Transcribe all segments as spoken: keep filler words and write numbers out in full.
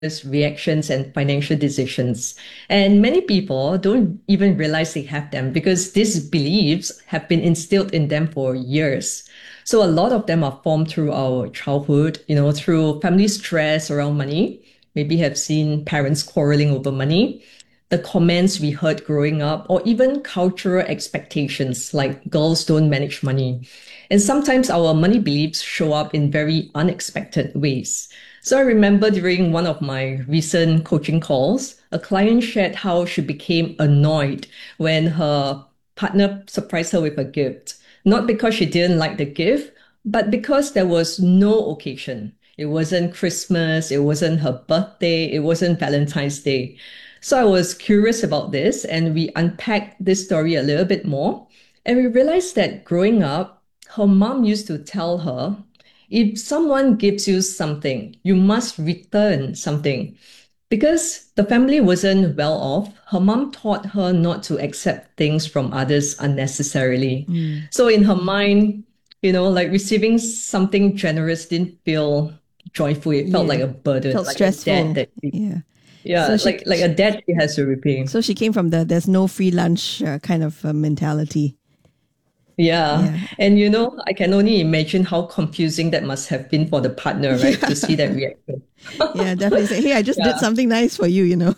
reactions, and financial decisions. And many people don't even realize they have them because these beliefs have been instilled in them for years. So a lot of them are formed through our childhood, you know, through family stress around money. Maybe have seen parents quarreling over money, the comments we heard growing up, or even cultural expectations like girls don't manage money. And sometimes our money beliefs show up in very unexpected ways. So I remember during one of my recent coaching calls, a client shared how she became annoyed when her partner surprised her with a gift. Not because she didn't like the gift, but because there was no occasion. It wasn't Christmas, it wasn't her birthday, it wasn't Valentine's Day. So I was curious about this, and we unpacked this story a little bit more. And we realized that growing up, her mom used to tell her, if someone gives you something, you must return something. Because the family wasn't well off, her mom taught her not to accept things from others unnecessarily. Mm. So in her mind, you know, like receiving something generous didn't feel joyful. It felt like Yeah. a burden, Felt like a debt stressful. that she, Yeah. So yeah, she, like like she a debt she has to repay. so she came from the there's no free lunch uh, kind of uh, mentality. Yeah. Yeah. And you know, I can only imagine how confusing that must have been for the partner, right? To see that reaction. Yeah, definitely say, hey, I just did Yeah. something nice for you, you know.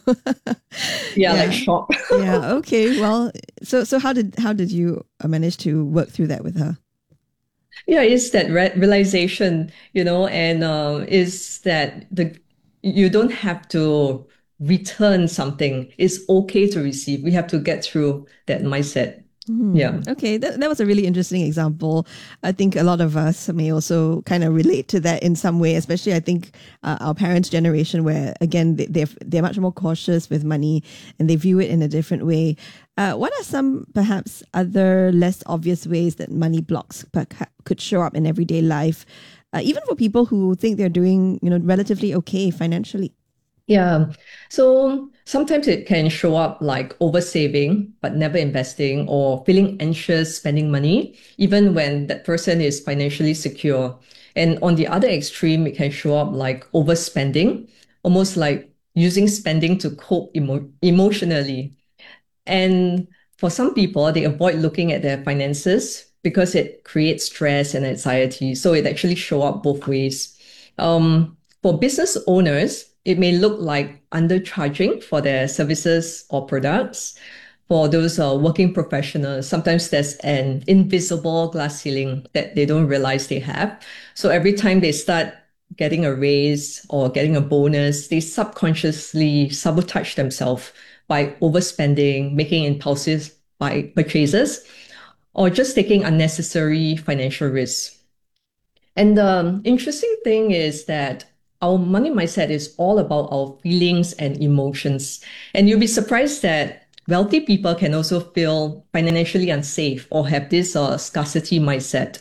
Yeah, like Yeah. shock. Yeah. Okay. Well, so so how did how did you uh, manage to work through that with her? Yeah, it's that re realization, you know, and uh, is that the you don't have to return something. It's okay to receive. We have to get through that mindset. Hmm. Yeah. Okay, that, that was a really interesting example. I think a lot of us may also kind of relate to that in some way, especially I think uh, our parents' generation, where again they, they're they're much more cautious with money and they view it in a different way. Uh, what are some perhaps other less obvious ways that money blocks perca- could show up in everyday life, uh, even for people who think they're doing you know relatively okay financially? Yeah. So sometimes it can show up like oversaving, but never investing, or feeling anxious spending money, even when that person is financially secure. And on the other extreme, it can show up like overspending, almost like using spending to cope emo emotionally. And for some people, they avoid looking at their finances because it creates stress and anxiety. So it actually show up both ways. Um, for business owners, it may look like undercharging for their services or products. For those uh, working professionals, sometimes there's an invisible glass ceiling that they don't realize they have. So every time they start getting a raise or getting a bonus, they subconsciously sabotage themselves by overspending, making impulsive buy purchases, or just taking unnecessary financial risks. And the interesting thing is that our money mindset is all about our feelings and emotions. And you'll be surprised that wealthy people can also feel financially unsafe or have this uh, scarcity mindset.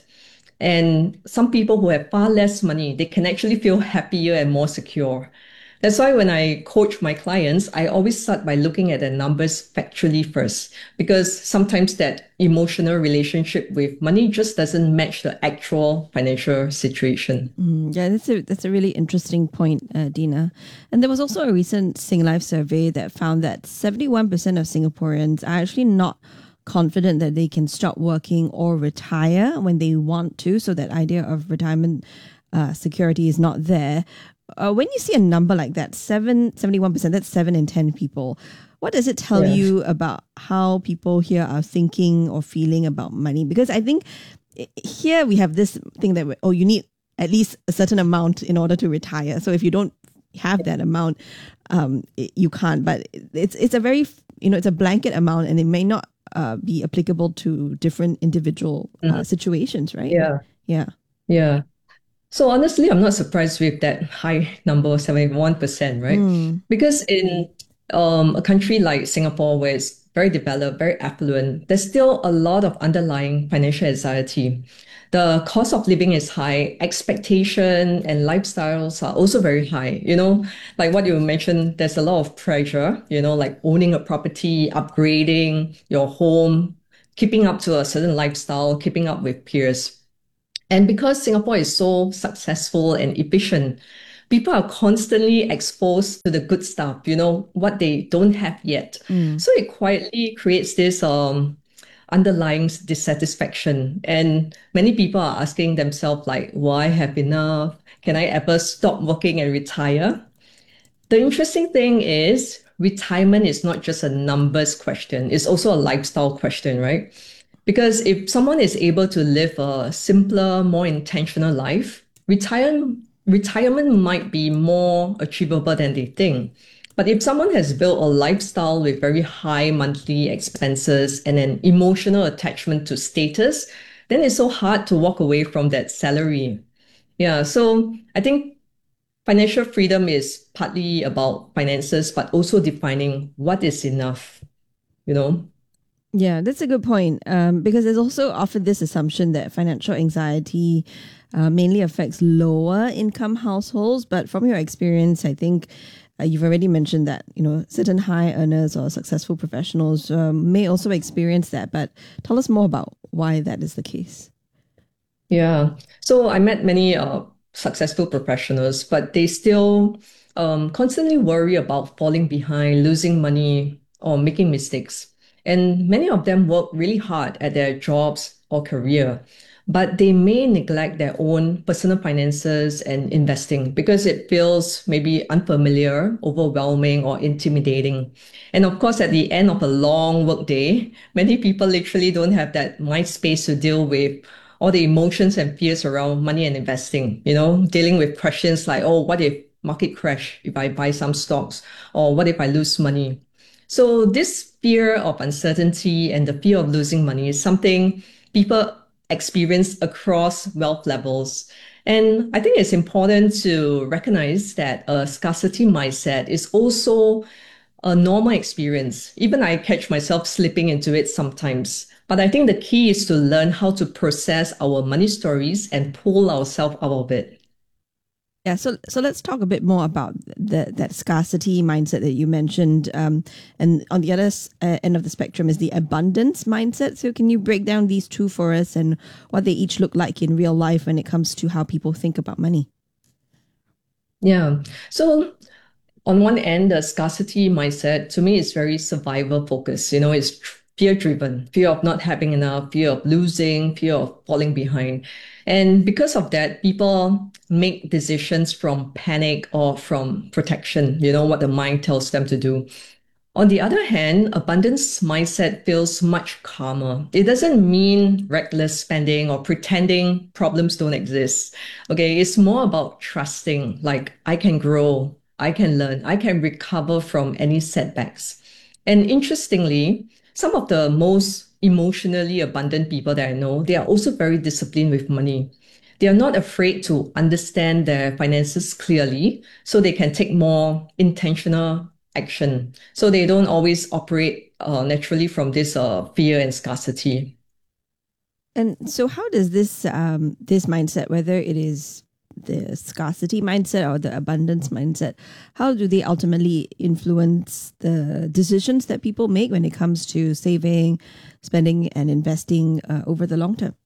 And some people who have far less money, they can actually feel happier and more secure. That's why when I coach my clients, I always start by looking at the numbers factually first, because sometimes that emotional relationship with money just doesn't match the actual financial situation. Mm, yeah, that's a that's a really interesting point, uh, Dina. And there was also a recent Singlife survey that found that seventy one percent of Singaporeans are actually not confident that they can stop working or retire when they want to. So that idea of retirement uh, security is not there. Uh, when you see a number like that, seven seventy one percent, that's seven in ten people. What does it tell Yeah. you about how people here are thinking or feeling about money? Because I think i- here we have this thing that, we- oh, you need at least a certain amount in order to retire. So if you don't have that amount, um, it, you can't. But it's it's a very, you know, it's a blanket amount and it may not uh, be applicable to different individual uh, Mhm. situations, right? Yeah. Yeah. Yeah. So honestly, I'm not surprised with that high number, seventy-one percent, right? Mm, Because in um, a country like Singapore, where it's very developed, very affluent, there's still a lot of underlying financial anxiety. The cost of living is high, expectation and lifestyles are also very high. You know, like what you mentioned, there's a lot of pressure, you know, like owning a property, upgrading your home, keeping up to a certain lifestyle, keeping up with peers. And because Singapore is so successful and efficient, people are constantly exposed to the good stuff, you know, what they don't have yet. Mm. So it quietly creates this um, underlying dissatisfaction. And many people are asking themselves, like, will I have enough? Can I ever stop working and retire? The interesting thing is, retirement is not just a numbers question, it's also a lifestyle question, right? Because if someone is able to live a simpler, more intentional life, retirement retirement might be more achievable than they think. But if someone has built a lifestyle with very high monthly expenses and an emotional attachment to status, then it's so hard to walk away from that salary. Yeah, so I think financial freedom is partly about finances, but also defining what is enough, you know? Yeah, that's a good point. Um, because there's also often this assumption that financial anxiety uh, mainly affects lower income households. But from your experience, I think uh, you've already mentioned that, you know, certain high earners or successful professionals um, may also experience that. But tell us more about why that is the case. Yeah. So I met many uh, successful professionals, but they still um, constantly worry about falling behind, losing money, or making mistakes. And many of them work really hard at their jobs or career, but they may neglect their own personal finances and investing because it feels maybe unfamiliar, overwhelming, or intimidating. And of course, at the end of a long work day, many people literally don't have that mind space to deal with all the emotions and fears around money and investing, you know, dealing with questions like, oh, what if market crash if I buy some stocks? Or what if I lose money? So this fear of uncertainty and the fear of losing money is something people experience across wealth levels. And I think it's important to recognize that a scarcity mindset is also a normal experience. Even I catch myself slipping into it sometimes. But I think the key is to learn how to process our money stories and pull ourselves out of it. Yeah, so so let's talk a bit more about the, that scarcity mindset that you mentioned, um, and on the other uh, end of the spectrum is the abundance mindset. So can you break down these two for us and what they each look like in real life when it comes to how people think about money? Yeah. So on one end, the scarcity mindset to me is very survival focused. You know, it's fear driven, fear of not having enough, fear of losing, fear of falling behind. And because of that, people make decisions from panic or from protection, you know, what the mind tells them to do. On the other hand, abundance mindset feels much calmer. It doesn't mean reckless spending or pretending problems don't exist. Okay, it's more about trusting, like I can grow, I can learn, I can recover from any setbacks. And interestingly, some of the most emotionally abundant people that I know, they are also very disciplined with money. They are not afraid to understand their finances clearly so they can take more intentional action. So they don't always operate uh, naturally from this uh, fear and scarcity. And so, how does this um, this mindset, whether it is the scarcity mindset or the abundance mindset, how do they ultimately influence the decisions that people make when it comes to saving, spending, and investing uh, over the long term?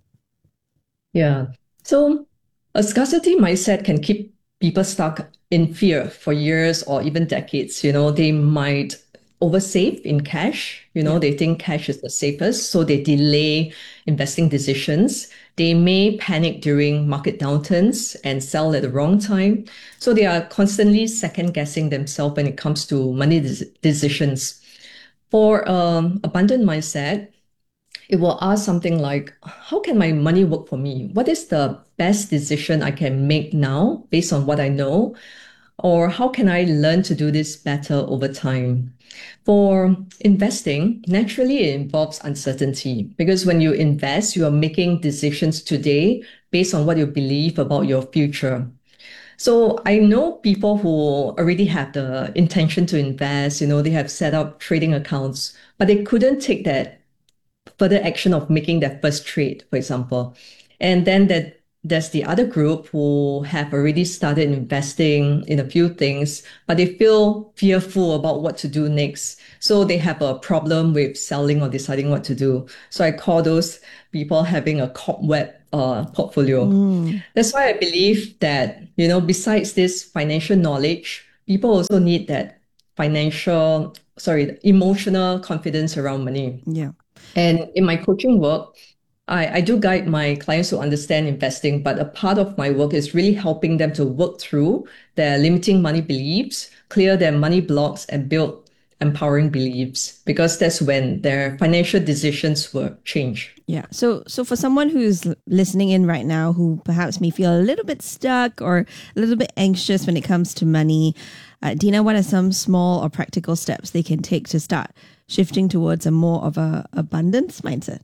Yeah. So a scarcity mindset can keep people stuck in fear for years or even decades. You know, they might oversave in cash. You know, Yeah. they think cash is the safest, so they delay investing decisions. They may panic during market downturns and sell at the wrong time. So they are constantly second guessing themselves when it comes to money des- decisions. For um, abundant mindset, it will ask something like, how can my money work for me? What is the best decision I can make now based on what I know? Or how can I learn to do this better over time? For investing, naturally it involves uncertainty because when you invest, you are making decisions today based on what you believe about your future. So I know people who already have the intention to invest, you know, they have set up trading accounts, but they couldn't take that further action of making that first trade, for example. And then that there's the other group who have already started investing in a few things, but they feel fearful about what to do next. So they have a problem with selling or deciding what to do. So I call those people having a cobweb uh, portfolio. Mm, That's why I believe that, you know, besides this financial knowledge, people also need that financial, sorry, emotional confidence around money. yeah. And in my coaching work, I, I do guide my clients to understand investing, but a part of my work is really helping them to work through their limiting money beliefs, clear their money blocks, and build empowering beliefs, because that's when their financial decisions will change. Yeah. So, so for someone who's l- listening in right now, who perhaps may feel a little bit stuck or a little bit anxious when it comes to money, uh, Dina, what are some small or practical steps they can take to start shifting towards a more of a abundance mindset?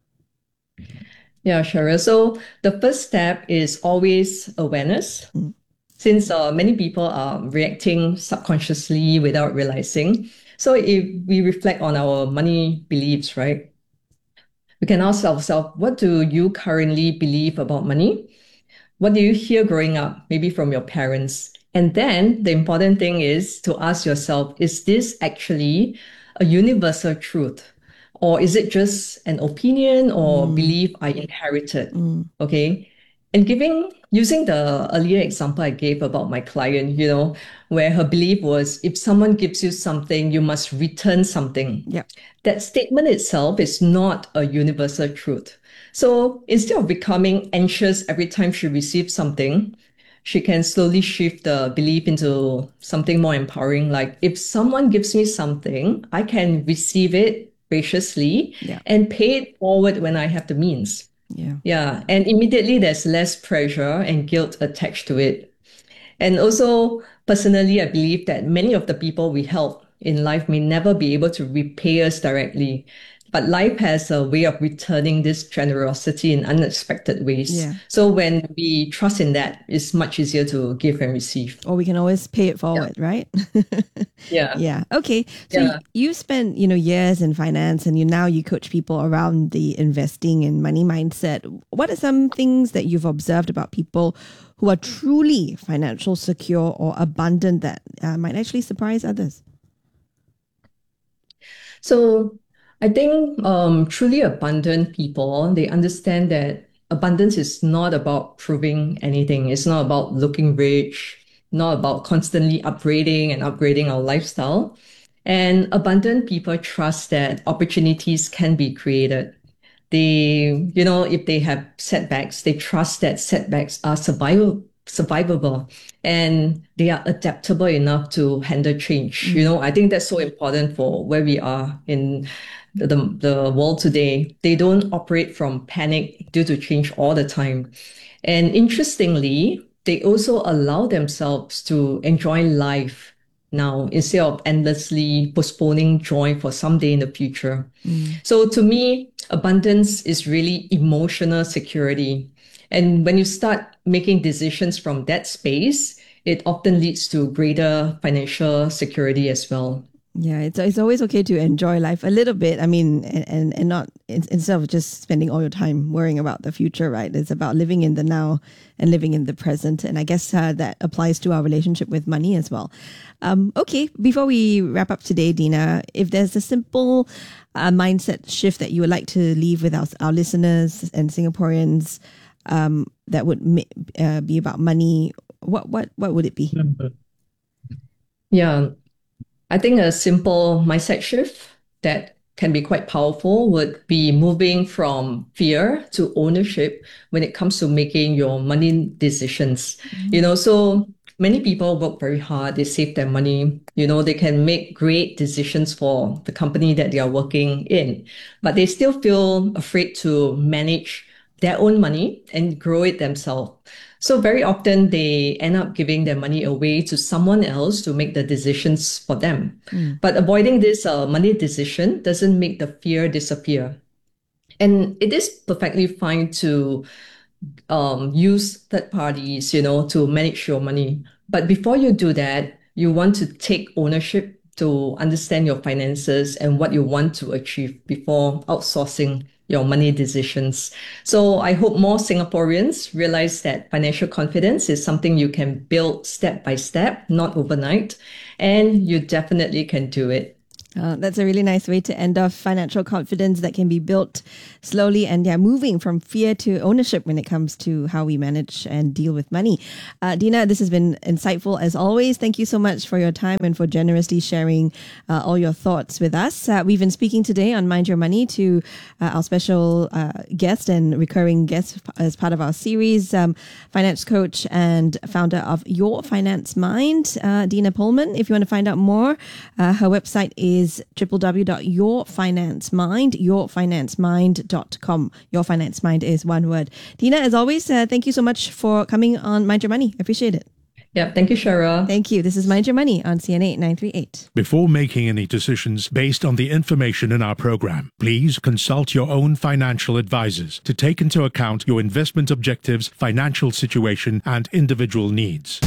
Yeah, Cheryl. So the first step is always awareness. Mm, Since uh, many people are reacting subconsciously without realizing. So if we reflect on our money beliefs, right, we can ask ourselves, what do you currently believe about money? What do you hear growing up, maybe from your parents? And then the important thing is to ask yourself, is this actually a universal truth? Or is it just an opinion or mm, belief I inherited? mm. Okay. And giving, using the earlier example I gave about my client, you know, where her belief was if someone gives you something, you must return something. Yeah. That statement itself is not a universal truth. So instead of becoming anxious every time she receives something, she can slowly shift the belief into something more empowering. Like if someone gives me something, I can receive it graciously Yeah. and pay it forward when I have the means. Yeah. Yeah. And immediately there's less pressure and guilt attached to it. And also, personally, I believe that many of the people we help in life may never be able to repay us directly. But life has a way of returning this generosity in unexpected ways. Yeah. So when we trust in that, it's much easier to give and receive. Or we can always pay it Yeah. forward, right? Yeah. Yeah. Okay. So y- Yeah. you spent, you know, years in finance, and you now you coach people around the investing and money mindset. What are some things that you've observed about people who are truly financial secure or abundant that uh, might actually surprise others? So I think um, truly abundant people, they understand that abundance is not about proving anything. It's not about looking rich, not about constantly upgrading and upgrading our lifestyle. And abundant people trust that opportunities can be created. They, you know, if they have setbacks, they trust that setbacks are survival, survivable, and they are adaptable enough to handle change. You Mm, know, I think that's so important for where we are in the, the, the world today. They don't operate from panic due to change all the time. And interestingly, they also allow themselves to enjoy life now instead of endlessly postponing joy for someday in the future. mm. So to me, abundance is really emotional security. And when you start making decisions from that space, it often leads to greater financial security as well. Yeah, it's it's always okay to enjoy life a little bit. I mean, and and, and not in, instead of just spending all your time worrying about the future, right? It's about living in the now and living in the present. And I guess uh, that applies to our relationship with money as well. Um, okay, before we wrap up today, Dina, if there's a simple uh, mindset shift that you would like to leave with our, our listeners and Singaporeans um, that would ma- uh, be about money, what what what would it be? Mhm. Yeah, I think a simple mindset shift that can be quite powerful would be moving from fear to ownership when it comes to making your money decisions. You Mm, know, so many people work very hard, they save their money, you know, they can make great decisions for the company that they are working in, but they still feel afraid to manage their own money and grow it themselves. So very often they end up giving their money away to someone else to make the decisions for them. mm, But avoiding this uh, money decision doesn't make the fear disappear. And it is perfectly fine to um, use third parties, you know, to manage your money. But before you do that, you want to take ownership to understand your finances and what you want to achieve before outsourcing your money decisions. So I hope more Singaporeans realize that financial confidence is something you can build step by step, not overnight, and you definitely can do it. Uh, that's a really nice way to end off. Financial confidence that can be built slowly and yeah, moving from fear to ownership when it comes to how we manage and deal with money. Uh, Dina, this has been insightful as always. Thank you so much for your time and for generously sharing uh, all your thoughts with us. Uh, we've been speaking today on Mind Your Money to uh, our special uh, guest and recurring guest as part of our series, um, finance coach and founder of Your Finance Mind, uh, Dina Pullman. If you want to find out more, uh, her website is is w w w dot your finance mind, your finance mind dot com. Your Finance Mind is one word. Dina, as always, uh, thank you so much for coming on Mind Your Money. I appreciate it. Yeah, thank you, Shara. Thank you. This is Mind Your Money on C N A nine three eight. Before making any decisions based on the information in our program, please consult your own financial advisors to take into account your investment objectives, financial situation, and individual needs.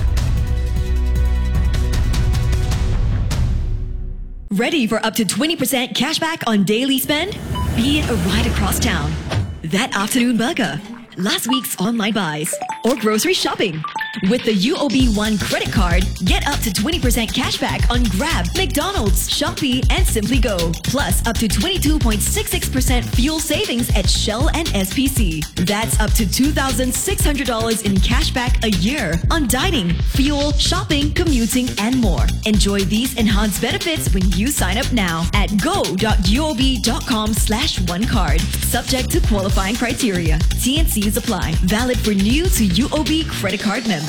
Ready for up to twenty percent cash back on daily spend? Be it a ride across town, that afternoon burger, last week's online buys, or grocery shopping. With the U O B One credit card, get up to twenty percent cash back on Grab, McDonald's, Shopee, and Simply Go. Plus up to twenty-two point six six percent fuel savings at Shell and S P C. That's up to two thousand six hundred dollars in cash back a year on dining, fuel, shopping, commuting, and more. Enjoy these enhanced benefits when you sign up now at go.uob.com slash one card. Subject to qualifying criteria. T and Cs apply. Valid for new to U O B credit card members.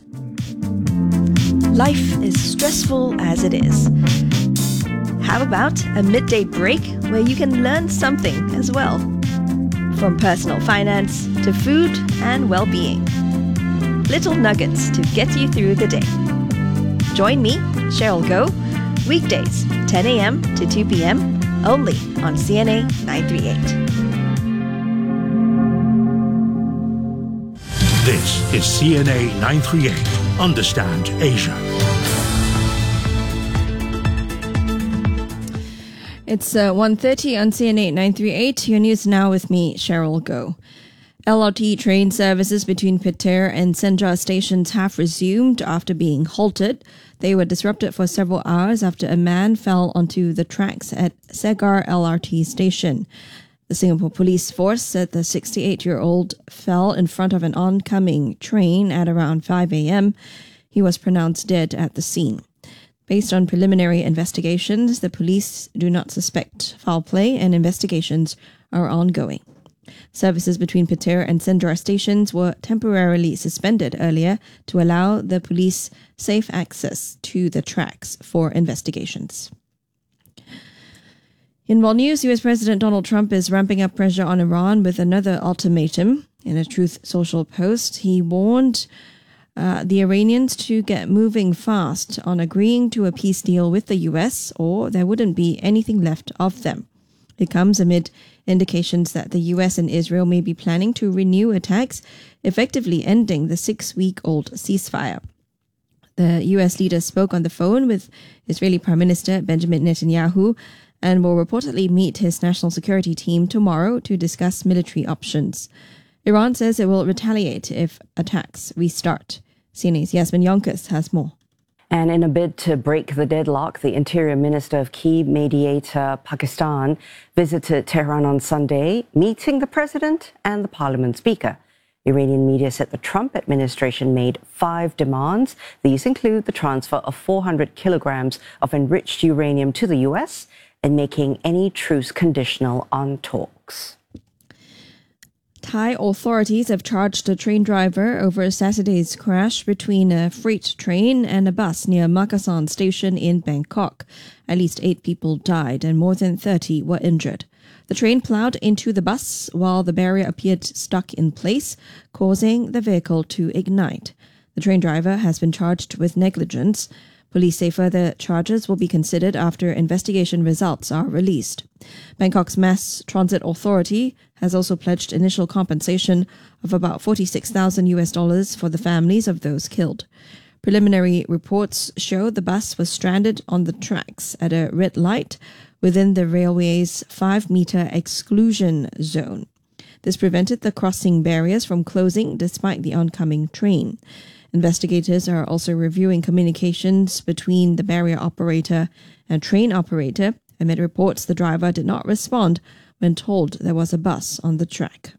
Life is stressful as it is. How about a midday break where you can learn something as well? From personal finance to food and well-being. Little nuggets to get you through the day. Join me, Cheryl Goh, weekdays, ten a.m. to two p.m. only on C N A nine three eight. This is C N A nine three eight. Understand Asia. It's uh, one thirty on C N A nine three eight. Your news now with me, Cheryl Goh. L R T train services between Petir and Senja stations have resumed after being halted. They were disrupted for several hours after a man fell onto the tracks at Segar L R T station. The Singapore Police Force said the sixty-eight-year-old fell in front of an oncoming train at around five a.m. He was pronounced dead at the scene. Based on preliminary investigations, the police do not suspect foul play and investigations are ongoing. Services between Petir and Sendra stations were temporarily suspended earlier to allow the police safe access to the tracks for investigations. In world news, U S President Donald Trump is ramping up pressure on Iran with another ultimatum. In a Truth Social post, he warned uh, the Iranians to get moving fast on agreeing to a peace deal with the U S, or there wouldn't be anything left of them. It comes amid indications that the U S and Israel may be planning to renew attacks, effectively ending the six-week-old ceasefire. The U S leader spoke on the phone with Israeli Prime Minister Benjamin Netanyahu and will reportedly meet his national security team tomorrow to discuss military options. Iran says it will retaliate if attacks restart. C N A's Yasmin Yonkers has more. And in a bid to break the deadlock, the Interior Minister of key mediator Pakistan visited Tehran on Sunday, meeting the President and the Parliament Speaker. Iranian media said the Trump administration made five demands. These include the transfer of four hundred kilograms of enriched uranium to the U S and making any truce conditional on talks. Thai authorities have charged a train driver over Saturday's crash between a freight train and a bus near Makassan station in Bangkok. At least eight people died and more than thirty were injured. The train ploughed into the bus while the barrier appeared stuck in place, causing the vehicle to ignite. The train driver has been charged with negligence. Police say further charges will be considered after investigation results are released. Bangkok's Mass Transit Authority has also pledged initial compensation of about forty-six thousand U S dollars for the families of those killed. Preliminary reports show the bus was stranded on the tracks at a red light within the railway's five-meter exclusion zone. This prevented the crossing barriers from closing despite the oncoming train. Investigators are also reviewing communications between the barrier operator and train operator, amid reports the driver did not respond when told there was a bus on the track.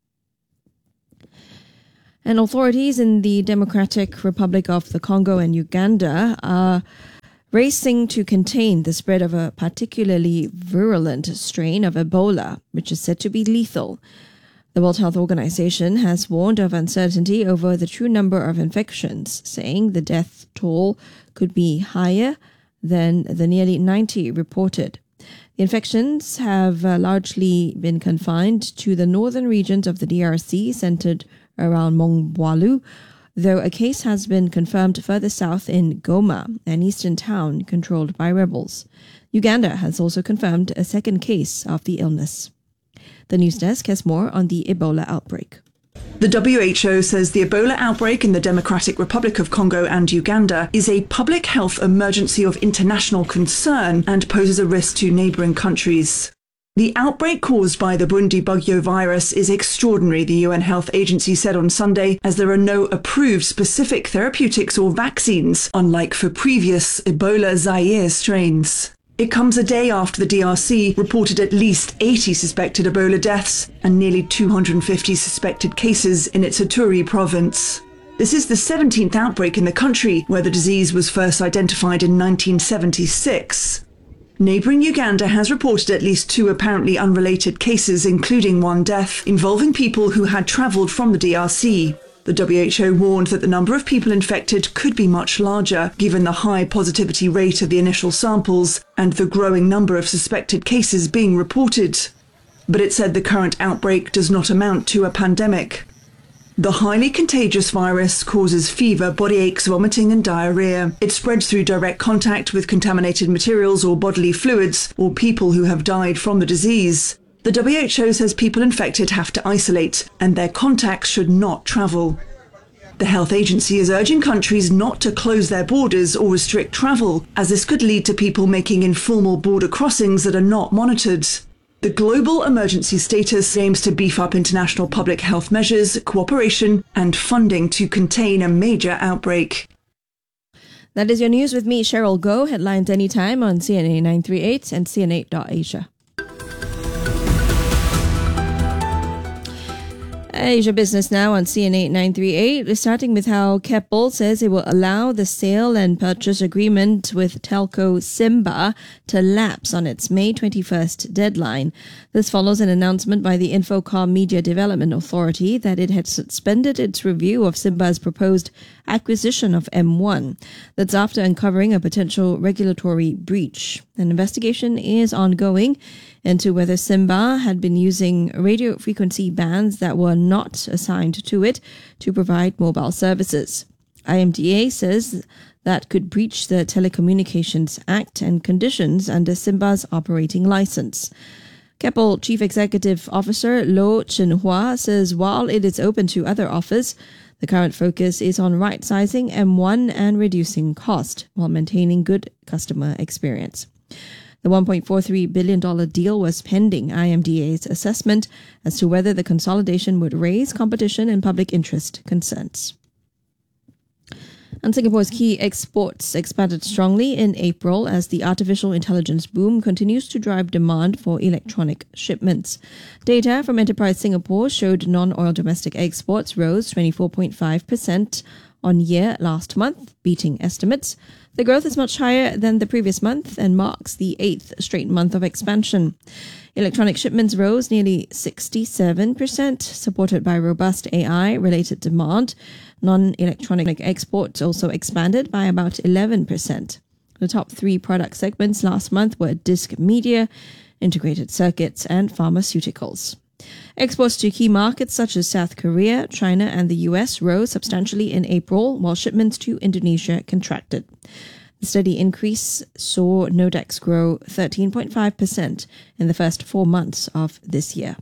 And authorities in the Democratic Republic of the Congo and Uganda are racing to contain the spread of a particularly virulent strain of Ebola, which is said to be lethal. The World Health Organization has warned of uncertainty over the true number of infections, saying the death toll could be higher than the nearly ninety reported. The infections have uh, largely been confined to the northern regions of the D R C, centered around Mongwalu, though a case has been confirmed further south in Goma, an eastern town controlled by rebels. Uganda has also confirmed a second case of the illness. The news desk has more on the Ebola outbreak. The W H O says the Ebola outbreak in the Democratic Republic of Congo and Uganda is a public health emergency of international concern and poses a risk to neighbouring countries. The outbreak caused by the Bundibugyo virus is extraordinary, the U N Health Agency said on Sunday, as there are no approved specific therapeutics or vaccines, unlike for previous Ebola Zaire strains. It comes a day after the D R C reported at least eighty suspected Ebola deaths and nearly two hundred fifty suspected cases in its Ituri province. This is the seventeenth outbreak in the country, where the disease was first identified in nineteen seventy-six. Neighbouring Uganda has reported at least two apparently unrelated cases, including one death, involving people who had travelled from the D R C. The W H O warned that the number of people infected could be much larger, given the high positivity rate of the initial samples and the growing number of suspected cases being reported. But it said the current outbreak does not amount to a pandemic. The highly contagious virus causes fever, body aches, vomiting and diarrhea. It spreads through direct contact with contaminated materials or bodily fluids, or people who have died from the disease. The W H O says people infected have to isolate, and their contacts should not travel. The health agency is urging countries not to close their borders or restrict travel, as this could lead to people making informal border crossings that are not monitored. The global emergency status aims to beef up international public health measures, cooperation and funding to contain a major outbreak. That is your news with me, Cheryl Goh. Headlines anytime on C N A nine three eight and C N eight dot Asia. Asia Business now on C N eight nine three eight. We're starting with how Keppel says it will allow the sale and purchase agreement with telco Simba to lapse on its May twenty-first deadline. This follows an announcement by the Infocom Media Development Authority that it had suspended its review of Simba's proposed acquisition of M one. That's after uncovering a potential regulatory breach. An investigation is ongoing into whether Simba had been using radio frequency bands that were not assigned to it to provide mobile services. I M D A says that could breach the Telecommunications Act and conditions under Simba's operating license. Keppel Chief Executive Officer Lo Chin-hua says while it is open to other offers, the current focus is on right-sizing M one and reducing cost while maintaining good customer experience. The one point four three billion dollars deal was pending I M D A's assessment as to whether the consolidation would raise competition and public interest concerns. And Singapore's key exports expanded strongly in April as the artificial intelligence boom continues to drive demand for electronic shipments. Data from Enterprise Singapore showed non-oil domestic exports rose twenty-four point five percent on year last month, beating estimates. The growth is much higher than the previous month and marks the eighth straight month of expansion. Electronic shipments rose nearly sixty-seven percent, supported by robust A I-related demand. Non-electronic exports also expanded by about eleven percent. The top three product segments last month were disc media, integrated circuits, and pharmaceuticals. Exports to key markets such as South Korea, China, and the U S rose substantially in April, while shipments to Indonesia contracted. The steady increase saw Nodex grow thirteen point five percent in the first four months of this year.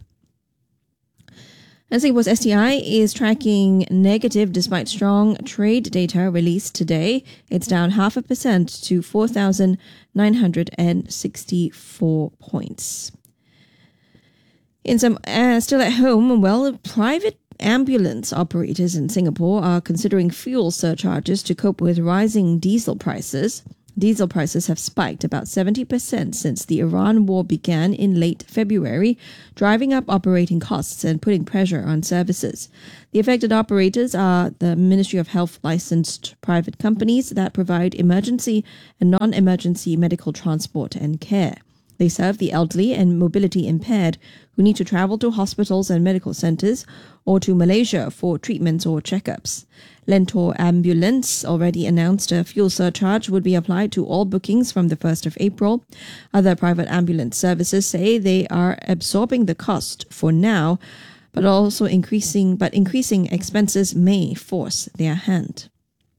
And Singapore's S T I is tracking negative despite strong trade data released today. It's down half a percent to four thousand nine hundred sixty-four points. In some uh, still at home, well, private ambulance operators in Singapore are considering fuel surcharges to cope with rising diesel prices. Diesel prices have spiked about seventy percent since the Iran war began in late February, driving up operating costs and putting pressure on services. The affected operators are the Ministry of Health licensed private companies that provide emergency and non-emergency medical transport and care. They serve the elderly and mobility impaired who need to travel to hospitals and medical centres or to Malaysia for treatments or checkups. Lentor Ambulance already announced a fuel surcharge would be applied to all bookings from the first of April. Other private ambulance services say they are absorbing the cost for now, but also increasing, but increasing expenses may force their hand.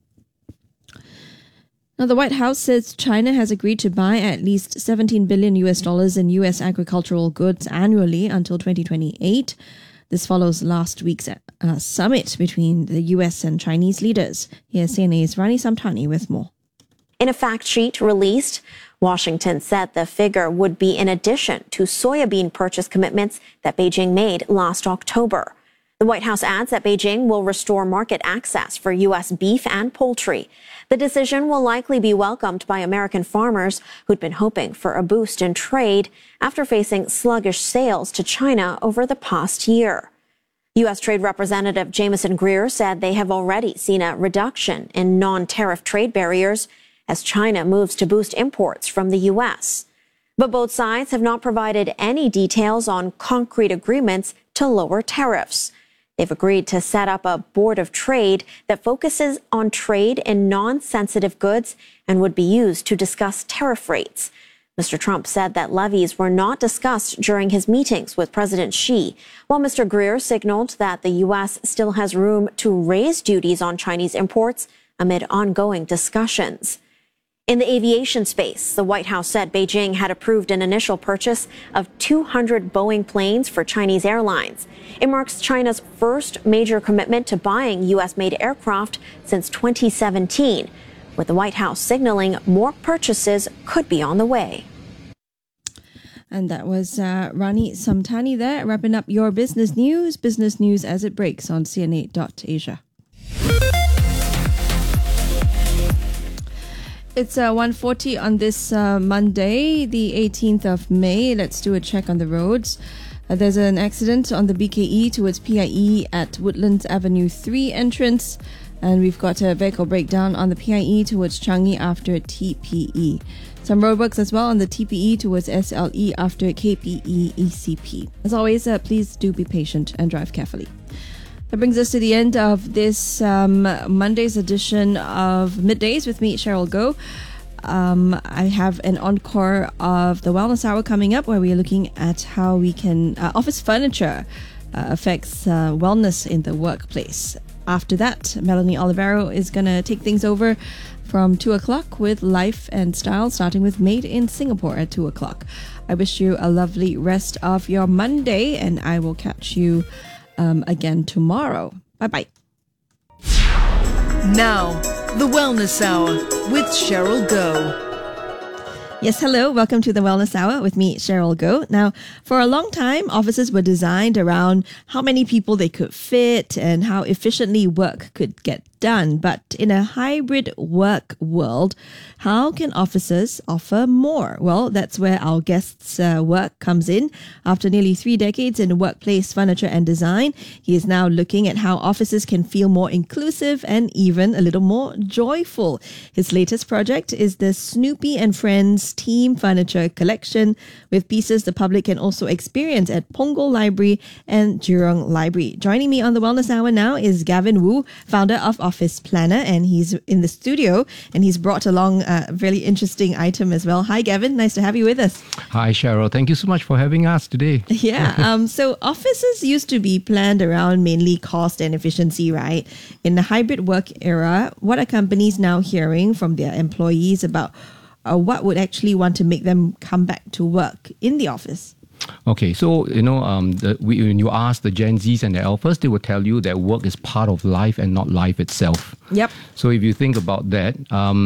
Now, the White House says China has agreed to buy at least seventeen billion U S dollars in U S agricultural goods annually until twenty twenty-eight. This follows last week's uh, summit between the U S and Chinese leaders. Here's C N A's Rani Samtani with more. In a fact sheet released, Washington said the figure would be in addition to soybean purchase commitments that Beijing made last October. The White House adds that Beijing will restore market access for U S beef and poultry. The decision will likely be welcomed by American farmers who'd been hoping for a boost in trade after facing sluggish sales to China over the past year. U S Trade Representative Jameson Greer said they have already seen a reduction in non-tariff trade barriers as China moves to boost imports from the U S. But both sides have not provided any details on concrete agreements to lower tariffs. They've agreed to set up a board of trade that focuses on trade in non-sensitive goods and would be used to discuss tariff rates. Mister Trump said that levies were not discussed during his meetings with President Xi, while Mister Greer signaled that the U S still has room to raise duties on Chinese imports amid ongoing discussions. In the aviation space, the White House said Beijing had approved an initial purchase of two hundred Boeing planes for Chinese airlines. It marks China's first major commitment to buying U S-made aircraft since twenty seventeen, with the White House signaling more purchases could be on the way. And that was uh, Rani Samtani there, wrapping up your business news, business news as it breaks on C N A dot Asia. It's uh, one forty on this uh, Monday, the eighteenth of May. Let's do a check on the roads. Uh, there's an accident on the B K E towards P I E at Woodlands Avenue three entrance. And we've got a vehicle breakdown on the P I E towards Changi after T P E. Some roadworks as well on the T P E towards S L E after K P E E C P. As always, uh, please do be patient and drive carefully. That brings us to the end of this um, Monday's edition of Middays with me, Cheryl Goh. Um, I have an encore of the Wellness Hour coming up where we are looking at how we can, uh, office furniture uh, affects uh, wellness in the workplace. After that, Melanie Olivero is going to take things over from two o'clock with Life and Style, starting with Made in Singapore at two o'clock. I wish you a lovely rest of your Monday, and I will catch you um, again tomorrow. Bye-bye. Now, the Wellness Hour with Cheryl Goh. Yes, hello. Welcome to the Wellness Hour with me, Cheryl Goh. Now, for a long time, offices were designed around how many people they could fit and how efficiently work could get done. But in a hybrid work world, how can offices offer more? Well, that's where our guest's uh, work comes in. After nearly three decades in workplace furniture and design, he is now looking at how offices can feel more inclusive and even a little more joyful. His latest project is the Snoopy and Friends Team Furniture Collection, with pieces the public can also experience at Punggol Library and Jurong Library. Joining me on the Wellness Hour now is Gavin Wu, founder of Office Planner, and he's in the studio, and he's brought along a really interesting item as well. Hi, Gavin. Nice to have you with us. Hi, Cheryl. Thank you so much for having us today. Yeah. um. So offices used to be planned around mainly cost and efficiency, right? In the hybrid work era, what are companies now hearing from their employees about uh, what would actually want to make them come back to work in the office? Okay, so, you know, um, the, we, when you ask the Gen Zs and the Alphas, they will tell you that work is part of life and not life itself. Yep. So if you think about that, um,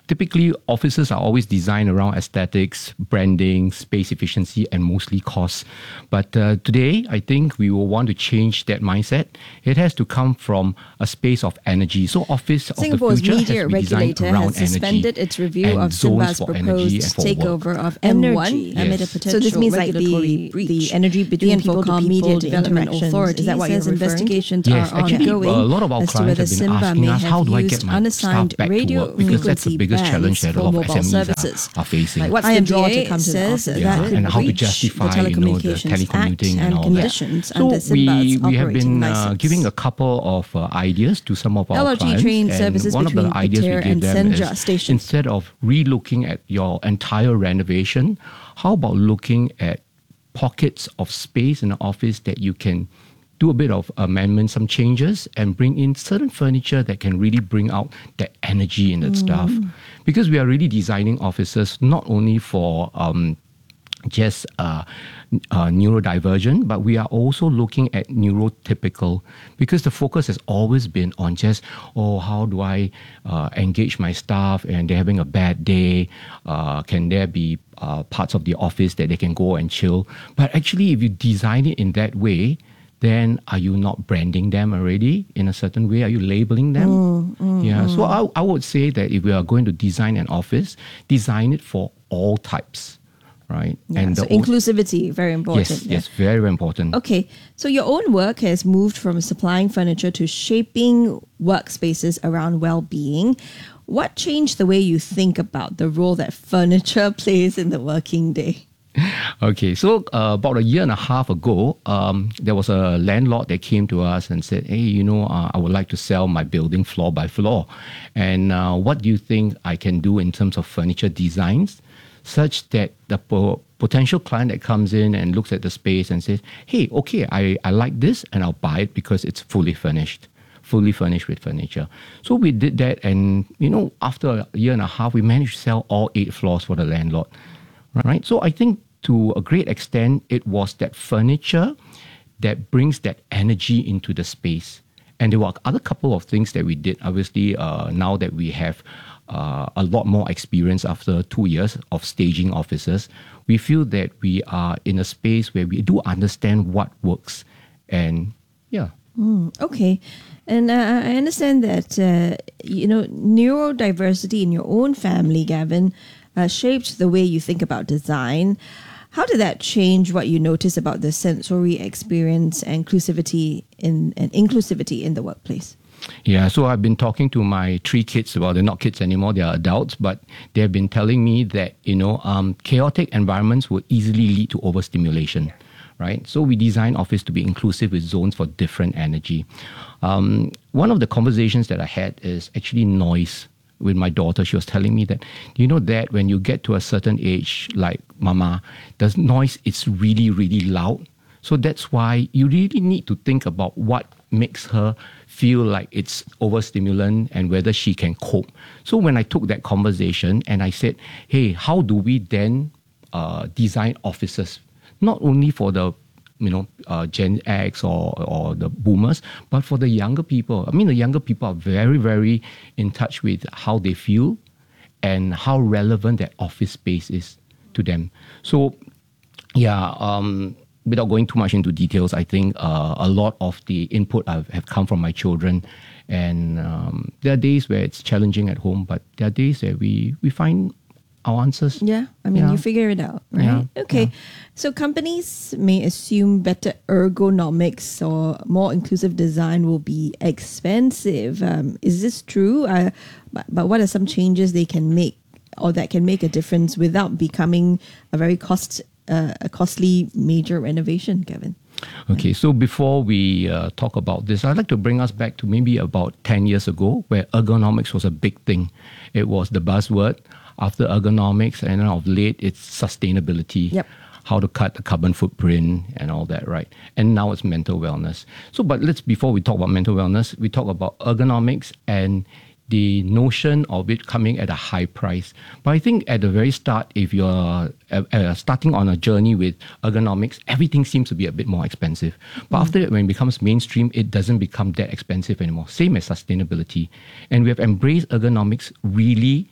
typically offices are always designed around aesthetics, branding, space efficiency, and mostly cost. But uh, today, I think we will want to change that mindset. It has to come from a space of energy. So office Singapore's of the future media has to be designed regulator around has suspended energy its review and of zones Simba's for energy proposed and for takeover work. of M one Energy. amid a Yes. potential So this means like regulatory the, breach. the energy between The people to Infocom people Media Development Interactions. Authority Is that what you're says referring to? investigations Yes, are actually, ongoing a lot of our as to clients whether have been Simba asking may us, have how do I used get my staff unassigned back to radio work? Because that's the frequency biggest challenge that a lot of bands for S M mobile Es services. are, are facing. Like, what's I the M D draw A to come to the says office? that Yeah, could and how to breach justify, the you know, the Telecommunications Act telecommuting and and all that. conditions So under we, Simba's we have operating been uh, license. giving a couple of uh, ideas to some of our L R T clients. train and services one of the between ideas we Petir give and them Senja is stations. instead of re-looking at your entire renovation, how about looking at pockets of space in the office that you can do a bit of amendments, some changes, and bring in certain furniture that can really bring out that energy in that Mm. stuff. Because we are really designing offices not only for um, just uh, uh, neurodivergent, but we are also looking at neurotypical, because the focus has always been on just, oh, how do I uh, engage my staff and they're having a bad day? Uh, can there be uh, parts of the office that they can go and chill? But actually, if you design it in that way, then are you not branding them already in a certain way? Are you labeling them? Mm, mm, yeah. mm. So I, I would say that if we are going to design an office, design it for all types, right? Yeah, and so the old- inclusivity, very important. Yes, yeah. yes, very, very important. Okay, so your own work has moved from supplying furniture to shaping workspaces around well-being. What changed the way you think about the role that furniture plays in the working day? Okay, so uh, about a year and a half ago, um, there was a landlord that came to us and said, hey, you know, uh, I would like to sell my building floor by floor. And uh, what do you think I can do in terms of furniture designs such that the po- potential client that comes in and looks at the space and says, hey, okay, I, I like this and I'll buy it because it's fully furnished. Fully furnished with furniture. So we did that, and you know, after a year and a half, we managed to sell all eight floors for the landlord. Right? So I think to a great extent, it was that furniture that brings that energy into the space. And there were other couple of things that we did. Obviously, uh, now that we have uh, a lot more experience after two years of staging offices, we feel that we are in a space where we do understand what works. And yeah. Mm, okay. And uh, I understand that, uh, you know, neurodiversity in your own family, Gavin, uh, shaped the way you think about design. How did that change what you notice about the sensory experience and inclusivity in, and inclusivity in the workplace? Yeah, so I've been talking to my three kids. Well, they're not kids anymore, they're adults, but they've been telling me that, you know, um, chaotic environments will easily lead to overstimulation. Right? So we design office to be inclusive with zones for different energy. Um, one of the conversations that I had is actually noise with my daughter. She was telling me that, you know, that when you get to a certain age, like Mama, the noise is really, really loud. So that's why you really need to think about what makes her feel like it's overstimulant and whether she can cope. So when I took that conversation and I said, hey, how do we then uh, design offices? Not only for the, you know, uh, Gen X or, or the boomers, but for the younger people. I mean, the younger people are very, very in touch with how they feel and how relevant that office space is to them. So, yeah, um, without going too much into details, I think uh, a lot of the input have, have come from my children. And um, there are days where it's challenging at home, but there are days where we, we find our answers. Yeah, I mean, Yeah. you figure it out, right? Yeah, Okay, yeah. so companies may assume better ergonomics or more inclusive design will be expensive. Um, is this true? Uh, but, but what are some changes they can make or that can make a difference without becoming a very cost uh, a costly major renovation, Kevin? Okay, so before we uh, talk about this, I'd like to bring us back to maybe about ten years ago where ergonomics was a big thing. It was the buzzword. After ergonomics, and then of late, it's sustainability. Yep. How to cut the carbon footprint and all that, right? And now it's mental wellness. So, but let's, before we talk about mental wellness, we talk about ergonomics and the notion of it coming at a high price. But I think at the very start, if you're uh, uh, starting on a journey with ergonomics, everything seems to be a bit more expensive. But mm. after that, when it becomes mainstream, it doesn't become that expensive anymore. Same as sustainability. And we have embraced ergonomics really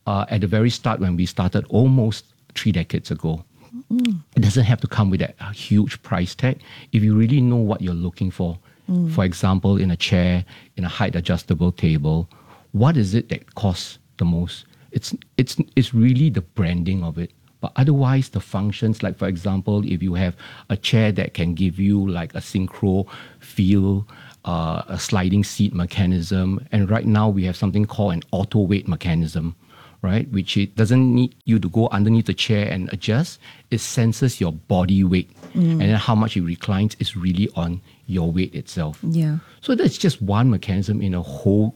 uh, at the very start when we started almost three decades ago. Mm. It doesn't have to come with that huge price tag. If you really know what you're looking for, mm. for example, in a chair, in a height adjustable table, what is it that costs the most? It's it's it's really the branding of it. But otherwise, the functions, like for example, if you have a chair that can give you like a synchro feel, uh, a sliding seat mechanism, and right now we have something called an auto weight mechanism, right? Which it doesn't need you to go underneath the chair and adjust. It senses your body weight, mm. and then how much it reclines is really on your weight itself. Yeah. So that's just one mechanism in a whole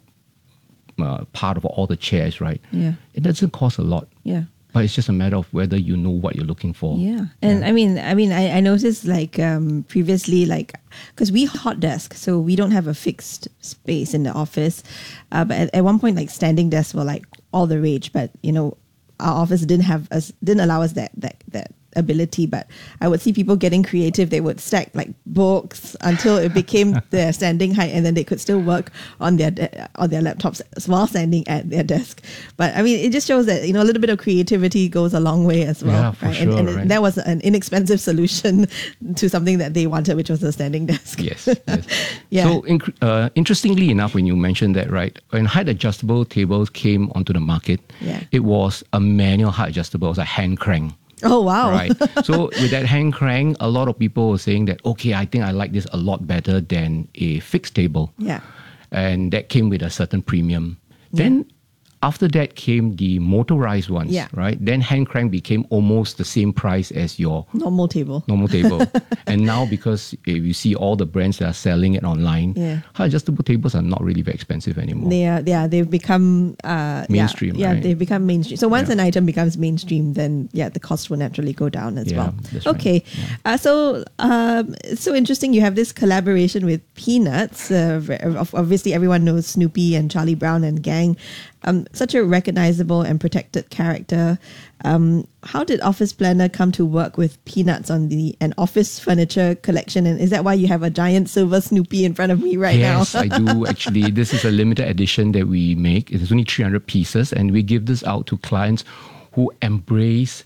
uh, part of all the chairs, right? Yeah. It doesn't cost a lot. Yeah. But it's just a matter of whether you know what you're looking for. Yeah. And yeah. I mean, I mean, I, I noticed like um, previously, like, because we hot desk, so we don't have a fixed space in the office. Uh, but at, at one point, like standing desks were like all the rage. But, you know, our office didn't have us, didn't allow us that, that, that ability. But I would see people getting creative. They would stack like books until it became their standing height, and then they could still work on their de- on their laptops while standing at their desk. But I mean, it just shows that, you know, a little bit of creativity goes a long way as well. Yeah, for right? sure, and and right. that was an inexpensive solution to something that they wanted, which was a standing desk. Yes. yes. Yeah. So inc- uh, interestingly enough, when you mentioned that, right, when height adjustable tables came onto the market, Yeah. it was a manual height adjustable, it was a hand crank. Oh, wow. Right. So with that hand crank, a lot of people were saying that, okay, I think I like this a lot better than a fixed table. Yeah. And that came with a certain premium. Then after that came the motorized ones, Yeah. right? Then hand crank became almost the same price as your Normal table. normal table. And now, because if you see all the brands that are selling it online, Yeah. high adjustable tables are not really very expensive anymore. They are, yeah, they've become uh, Mainstream, Yeah, yeah right? they've become mainstream. So once Yeah. an item becomes mainstream, then yeah, the cost will naturally go down as Yeah, well. that's right. Okay, uh, so um, it's so interesting. You have this collaboration with Peanuts. Uh, v- of- obviously, everyone knows Snoopy and Charlie Brown and gang. Um, such a recognizable and protected character. Um, how did Office Planner come to work with Peanuts on the an office furniture collection? And is that why you have a giant silver Snoopy in front of me right yes, now? I do actually. This is a limited edition that we make. It is only three hundred pieces, and we give this out to clients who embrace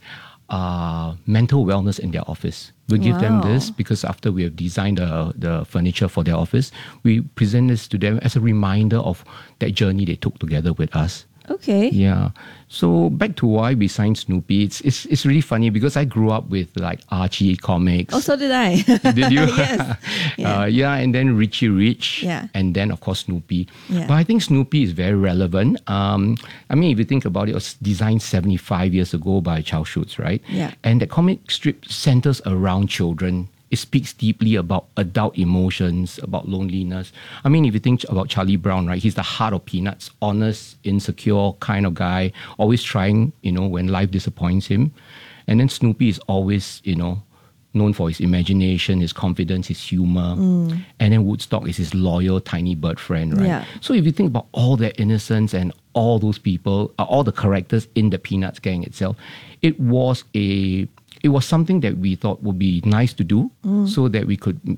uh, mental wellness in their office. We give them Wow. this because after we have designed the, the furniture for their office, we present this to them as a reminder of that journey they took together with us. Okay. Yeah. So back to why we signed Snoopy. It's, it's it's really funny because I grew up with like Archie comics. Oh, so did I. Did you? Yes. Yeah. Uh, yeah, and then Richie Rich. Yeah. And then, of course, Snoopy. Yeah. But I think Snoopy is very relevant. Um, I mean, if you think about it, it was designed seventy-five years ago by Charles Schulz, right? Yeah. And the comic strip centers around children. It speaks deeply about adult emotions, about loneliness. I mean, if you think about Charlie Brown, right? He's the heart of Peanuts, honest, insecure kind of guy, always trying, you know, when life disappoints him. And then Snoopy is always, you know, known for his imagination, his confidence, his humor. Mm. And then Woodstock is his loyal tiny bird friend, right? Yeah. So if you think about all that innocence and all those people, uh, all the characters in the Peanuts gang itself, it was a... It was something that we thought would be nice to do mm. so that we could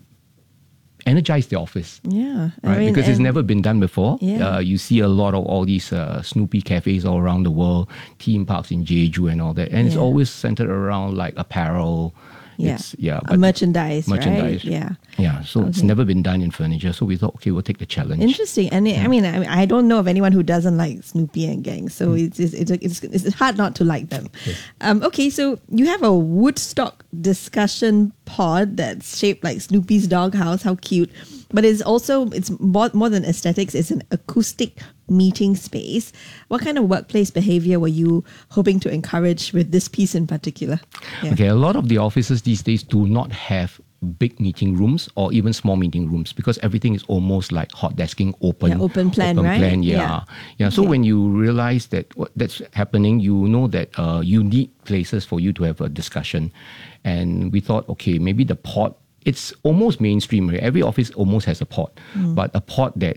energize the office. Yeah. Right? I mean, because it's and- never been done before. Yeah. Uh, you see a lot of all these uh, Snoopy cafes all around the world, theme parks in Jeju and all that. And it's Yeah. always centered around like apparel. Yeah. It's, yeah. A merchandise, merchandise. right? Yeah. Yeah. So it's Okay. never been done in furniture. So we thought, okay, we'll take the challenge. Interesting. And it, I mean, I, I don't know of anyone who doesn't like Snoopy and gang. So it's, it's, it's, it's, it's hard not to like them. Um, okay, so you have a Woodstock discussion pod that's shaped like Snoopy's doghouse. How cute. But it's also, it's more, more than aesthetics. It's an acoustic meeting space. What kind of workplace behavior were you hoping to encourage with this piece in particular? Yeah. Okay, a lot of the offices these days do not have big meeting rooms or even small meeting rooms because everything is almost like hot desking, open, Yeah, open plan, open right? plan, yeah, Yeah. yeah. So Okay. when you realize that what that's happening, you know that uh, you need places for you to have a discussion, and we thought, okay, maybe the pod. It's almost mainstream. Right? Every office almost has a pod, Mm. but a pod that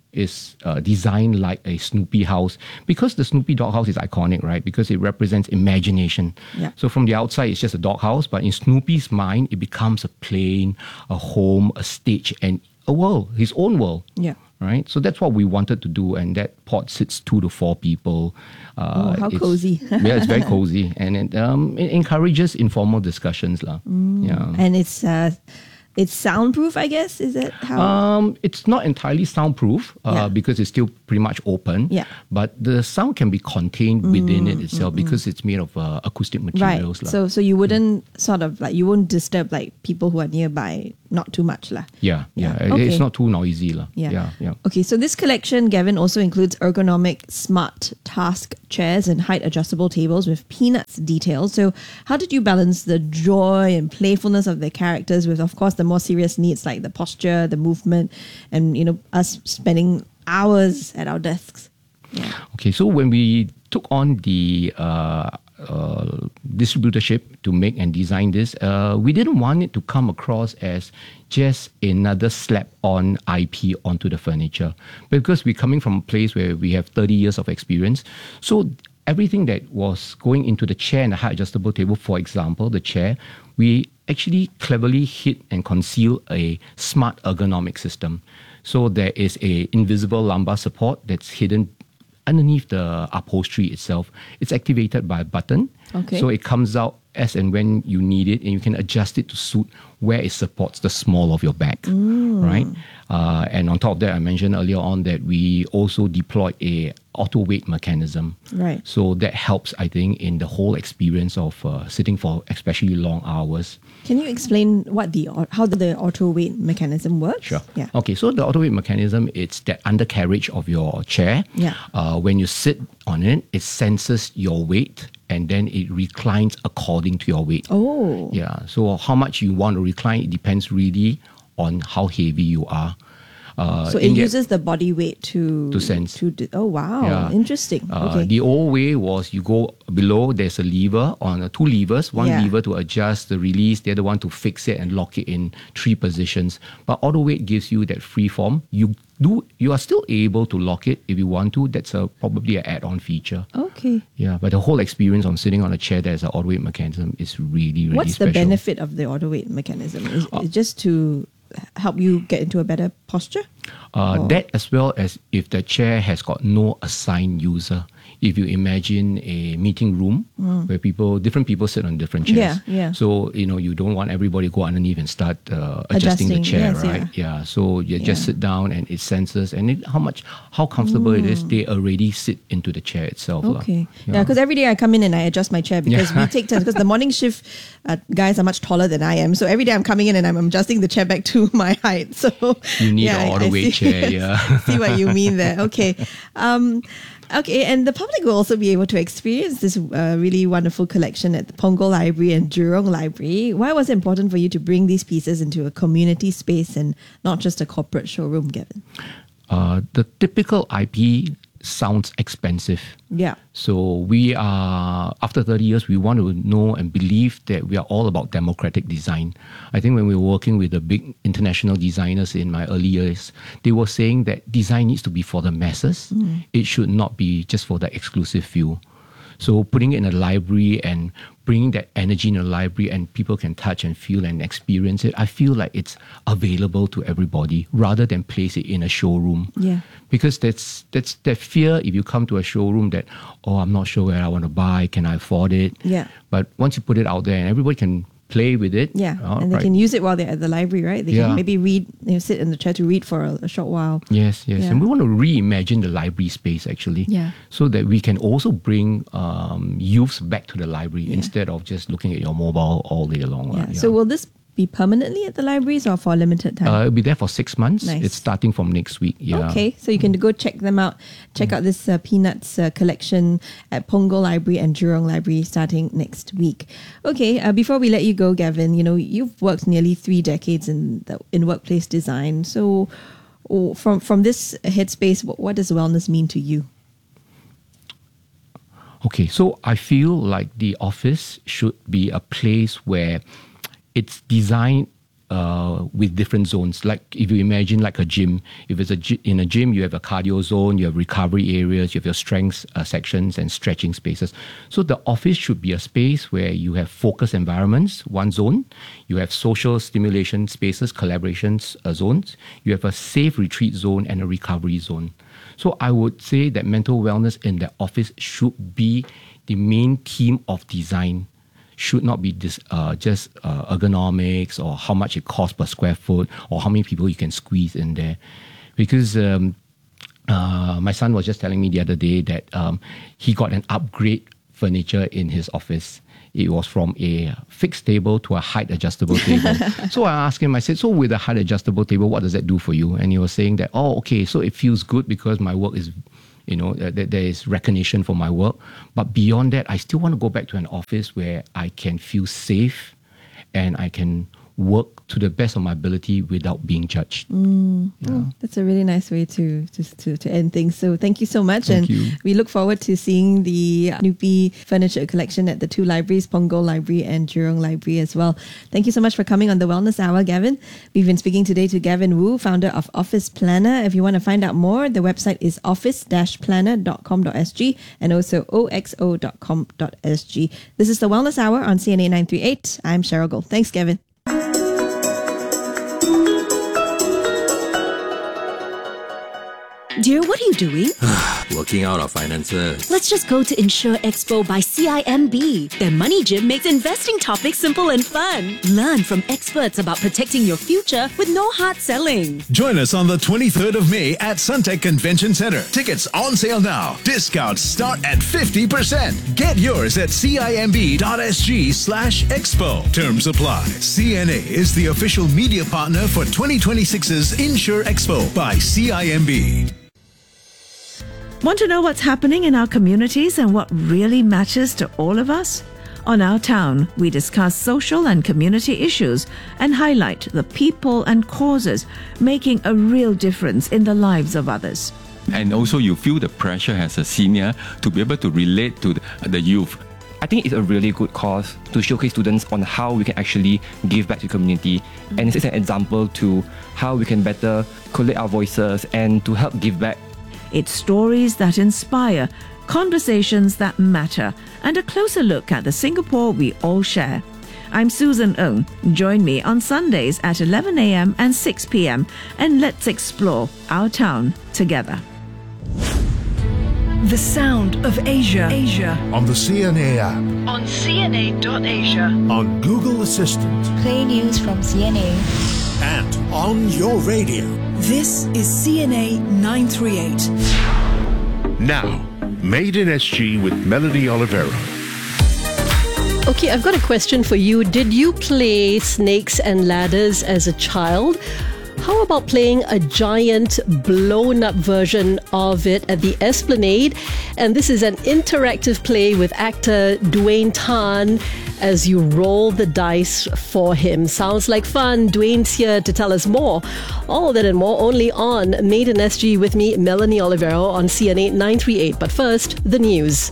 is uh, designed like a Snoopy house because the Snoopy doghouse is iconic, right? Because it represents imagination. Yeah. So from the outside, it's just a doghouse, but in Snoopy's mind, it becomes a plane, a home, a stage, and a world, his own world. Yeah. Right, so that's what we wanted to do, and that pod sits two to four people. Uh, oh, how it's, cozy! Yeah, it's very cozy, and it, um, it encourages informal discussions, lah. Mm. Yeah, and it's uh, it's soundproof, I guess. Is it how? Um, it's not entirely soundproof uh, Yeah. because it's still pretty much open. Yeah. But the sound can be contained within Mm, it itself mm, because it's made of uh, acoustic Right. materials, lah. So so you wouldn't sort of like you won't disturb like people who are nearby, not too much lah. Yeah, yeah, Yeah. It- Okay. it's not too noisy, lah. Yeah. yeah, yeah. Okay, so this collection, Gavin, also includes ergonomic smart task chairs and height adjustable tables with Peanuts details. So how did you balance the joy and playfulness of the characters with, of course, the more serious needs like the posture, the movement, and, you know, us spending hours at our desks? Yeah. Okay, so when we took on the uh, uh, distributorship to make and design this, uh, we didn't want it to come across as just another slap on I P onto the furniture, because we're coming from a place where we have thirty years of experience. So everything that was going into the chair and the height adjustable table, for example, the chair, we actually cleverly hid and conceal a smart ergonomic system. So there is a invisible lumbar support that's hidden underneath the upholstery itself. It's activated by a button. Okay. So it comes out as and when you need it, and you can adjust it to suit where it supports the small of your back, right? Uh, and on top of that, I mentioned earlier on that we also deployed a auto weight mechanism. Right. So that helps, I think, in the whole experience of uh, sitting for especially long hours. Can you explain what the au- how the auto weight mechanism works? Sure. Yeah. Okay, so the auto weight mechanism, it's that undercarriage of your chair. Yeah. Uh, when you sit on it, it senses your weight and then it reclines according to your weight. Oh. Yeah. So how much you want to recline, it depends really on how heavy you are. Uh, So it in the- uses the body weight to To sense. To do, oh wow, Yeah. interesting. Uh, okay. The old way was you go below, there's a lever on uh, two levers, one Yeah. lever to adjust the release, the other one to fix it and lock it in three positions. But auto weight gives you that free form. You do, you are still able to lock it if you want to. That's a, probably an add-on feature. Okay. Yeah, but the whole experience on sitting on a chair that has an auto weight mechanism is really, really What's special. the benefit of the auto weight mechanism? Is it just to help you get into a better posture? Uh, Or- that as well as if the chair has got no assigned user. If you imagine a meeting room where people, different people sit on different chairs. Yeah, yeah. So, you know, you don't want everybody to go underneath and start uh, adjusting, the Adjusting, chair, yes, right? Yeah. So you just Yeah. sit down and it senses and it, how much, how comfortable it is. They already sit into the chair itself. lah. Okay. Yeah, because every day I come in and I adjust my chair because Yeah. we take turns. Because the morning shift uh, guys are much taller than I am, so every day I'm coming in and I'm adjusting the chair back to my height. So You need yeah, an I- auto I weight see- chair, yeah. see what you mean there. Okay. Um, okay, and the public will also be able to experience this uh, really wonderful collection at the Punggol Library and Jurong Library. Why was it important for you to bring these pieces into a community space and not just a corporate showroom, Gavin? Uh, the typical I P sounds expensive. Yeah. So we are, after thirty years, we want to know and believe that we are all about democratic design. I think when we were working with the big international designers in my early years, they were saying that design needs to be for the masses. It should not be just for the exclusive few. So putting it in a library and bringing that energy in a library and people can touch and feel and experience it, I feel like it's available to everybody rather than place it in a showroom. Yeah. Because that's that's that fear if you come to a showroom that, oh, I'm not sure where I want to buy, can I afford it? Yeah. But once you put it out there and everybody can play with it. Yeah, uh, and they right. can use it while they're at the library, right? They Yeah. can maybe read, you know, sit in the chair to read for a, a short while. Yes, yes. Yeah. And we want to reimagine the library space actually. Yeah. So that we can also bring um, youths back to the library instead of just looking at your mobile all day long. Yeah. lah. So will this be permanently at the libraries or for a limited time? Uh, it'll be there for six months. Nice. It's starting from next week. Yeah. Okay, so you can go check them out. Check out this uh, Peanuts uh, collection at Punggol Library and Jurong Library starting next week. Okay, uh, before we let you go, Gavin, you know, you've worked nearly three decades in the, in workplace design. So oh, from from this headspace, what, what does wellness mean to you? Okay, so I feel like the office should be a place where it's designed uh, with different zones. Like if you imagine like a gym, if it's a gy- in a gym, you have a cardio zone, you have recovery areas, you have your strength uh, sections and stretching spaces. So the office should be a space where you have focus environments, one zone. You have social stimulation spaces, collaborations uh, zones. You have a safe retreat zone and a recovery zone. So I would say that mental wellness in the office should be the main theme of design. Should not be this, uh, just uh, ergonomics or how much it costs per square foot or how many people you can squeeze in there. Because um, uh, my son was just telling me the other day that um, he got an upgrade furniture in his office. It was from a fixed table to a height adjustable table. So I asked him, I said, so with a height adjustable table, what does that do for you? And he was saying that, oh, okay, so it feels good because my work is, you know, uh, there is recognition for my work. But beyond that, I still want to go back to an office where I can feel safe and I can work to the best of my ability without being judged. Mm. Yeah. Oh, that's a really nice way to, to to to end things. So thank you so much. Thank and you. We look forward to seeing the Snoopy furniture collection at the two libraries, Punggol Library and Jurong Library as well. Thank you so much for coming on the Wellness Hour, Gavin. We've been speaking today to Gavin Wu, founder of Office Planner. If you want to find out more, the website is office dash planner dot com dot s g and also o x o dot com dot s g. This is the Wellness Hour on C N A nine thirty-eight. I'm Cheryl Gold. Thanks, Gavin. Dear, what are you doing? Working out our finances. Let's just go to Insure Expo by C I M B. Their money gym makes investing topics simple and fun. Learn from experts about protecting your future with no hard selling. Join us on the twenty-third of May at Suntec Convention Centre. Tickets on sale now. Discounts start at fifty percent. Get yours at cimb.sg slash expo. Terms apply. C N A is the official media partner for twenty twenty-six's Insure Expo by C I M B. Want to know what's happening in our communities and what really matters to all of us? On Our Town, we discuss social and community issues and highlight the people and causes making a real difference in the lives of others. And also you feel the pressure as a senior to be able to relate to the, the youth. I think it's a really good cause to showcase students on how we can actually give back to the community. And it's an example to how we can better collate our voices and to help give back. It's stories that inspire, conversations that matter, and a closer look at the Singapore we all share. I'm Susan Ng. Join me on Sundays at eleven a.m. and six p.m. and let's explore our town together. The sound of Asia. Asia. On the C N A app. On C N A dot asia. On Google Assistant. Play news from C N A. And on your radio. This is C N A nine thirty-eight. Now, Made in S G with Melanie Olivero. Okay, I've got a question for you. Did you play Snakes and Ladders as a child? How about playing a giant blown-up version of it at the Esplanade? And this is an interactive play with actor Dwayne Tan as you roll the dice for him. Sounds like fun. Dwayne's here to tell us more. All that and more only on Made in S G with me, Melanie Olivero, on C N A nine thirty-eight. But first, the news.